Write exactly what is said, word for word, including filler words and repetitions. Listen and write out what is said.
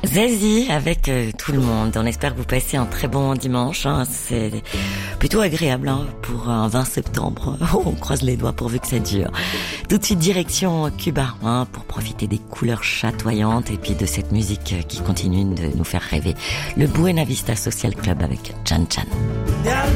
Zazie avec euh, tout le monde. On espère que vous passez un très bon dimanche. Hein. C'est plutôt agréable hein, pour un vingt septembre. On croise les doigts pourvu que ça dure. Tout de suite direction Cuba hein, pour profiter des couleurs chatoyantes et puis de cette musique qui continue de nous faire rêver. Le Buena Vista Social Club avec Chan Chan.